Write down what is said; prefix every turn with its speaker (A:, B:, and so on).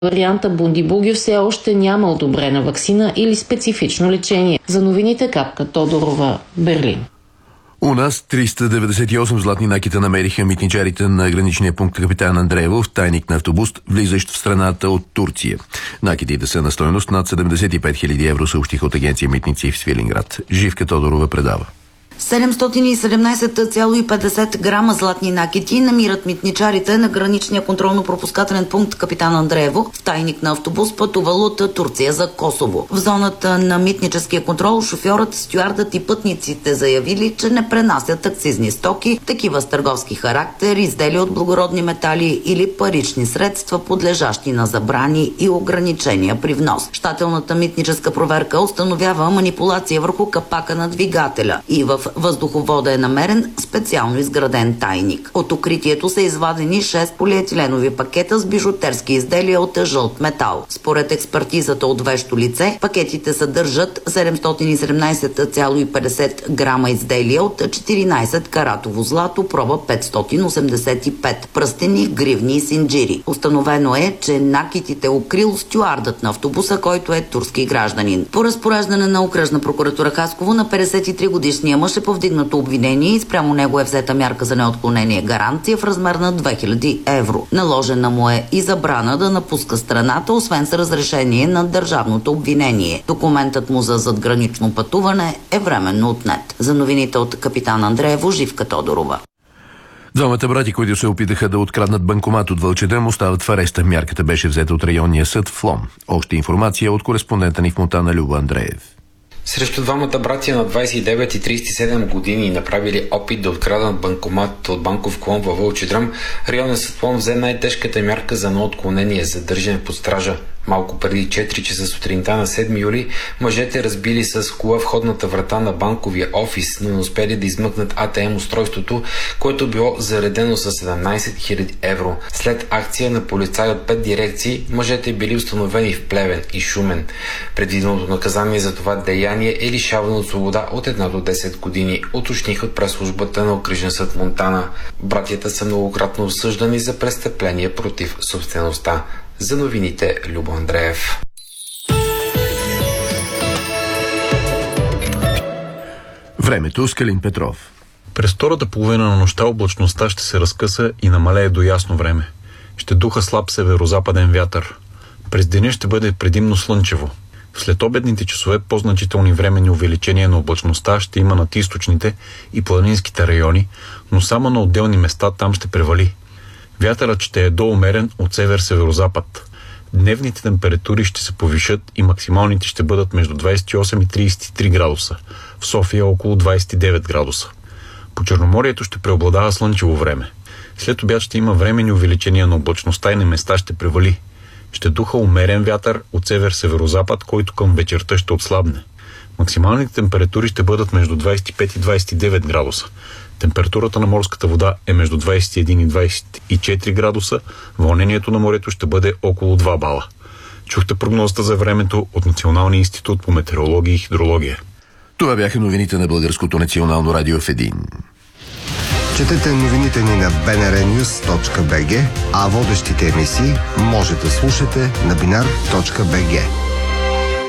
A: варианта Бундибугю все още няма одобрена ваксина или специфично лечение. За новините Капка Тодорова, Берлин.
B: У нас 398 златни накита намериха митничарите на граничния пункт Капитан Андреево в тайник на автобус, влизащ в страната от Турция. Накитите са на стойност над 75 000 евро, съобщиха от агенция Митници в Свиленград. Живка Тодорова предава.
C: 717,50 грама златни накити намират митничарите на граничния контролно-пропускателен пункт Капитан Андреево в тайник на автобус, пътувал от Турция за Косово. В зоната на митническия контрол шофьорът, стюардът и пътниците заявили, че не пренасят акцизни стоки, такива с търговски характер, изделия от благородни метали или парични средства, подлежащи на забрани и ограничения при внос. Щателната митническа проверка установява манипулация върху капака на двигателя и в въздуховода е намерен специално изграден тайник. От укритието са извадени 6 полиетиленови пакета с бижутерски изделия от жълт метал. Според експертизата от вещо лице, пакетите съдържат 717,50 грама изделия от 14 каратово злато, проба 585, пръстени, гривни и синджири. Установено е, че накитите укрил стюардът на автобуса, който е турски гражданин. По разпореждане на окръжна прокуратура Хасково на 53-годишния мъж е повдигнато обвинение и спрямо него е взета мярка за неотклонение гаранция в размер на 2000 евро. Наложена му е и забрана да напуска страната, освен с разрешение на държавното обвинение. Документът му за задгранично пътуване е временно отнет. За новините от Капитан Андреево, Живка Тодорова.
B: Двамата брати, които се опитаха да откраднат банкомат от Вълчедръм, остават в ареста. Мярката беше взета от районния съд в Лом. Още информация от кореспондента ни в Монтана Любо Андреев.
D: Срещу двамата братия на 29 и 37 години, направили опит да откраднат банкомат от банков клон във Вълчедръм, районен съд Лом взе най-тежката мярка за неотклонение – задържане под стража. Малко преди 4 часа сутринта на 7 юли мъжете разбили с кола входната врата на банковия офис, но не успели да измъкнат АТМ устройството, което било заредено с 17 000 евро. След акция на полицаи от 5 дирекции, мъжете били установени в Плевен и Шумен. Предвиденото наказание за това деяние е лишаване от свобода от 1 до 10 години, уточниха от пресслужбата на окръжен съд Монтана. Братята са многократно осъждани за престъпления против собствеността. За новините Любо Андреев.
B: Времето с Калин Петров.
E: През втората половина на нощта облачността ще се разкъса и намалее до ясно време. Ще духа слаб северозападен вятър. През деня ще бъде предимно слънчево. В следобедните часове по-значителни временни увеличения на облачността ще има над източните и планинските райони, но само на отделни места там ще превали. Вятърът ще е доумерен от север-северозапад. Дневните температури ще се повишат и максималните ще бъдат между 28 и 33 градуса. В София около 29 градуса. По Черноморието ще преобладава слънчево време. След обяд ще има временни увеличения на облачността и на места ще превали. Ще духа умерен вятър от север-северозапад, който към вечерта ще отслабне. Максималните температури ще бъдат между 25 и 29 градуса. Температурата на морската вода е между 21 и 24 градуса, вълнението на морето ще бъде около 2 бала. Чухте прогнозата за времето от Националния институт по метеорология и хидрология.
B: Това бяха новините на Българското национално радио в 1.
F: Четете новините ни на bnrnews.bg, а водещите емисии може да слушате на binar.bg.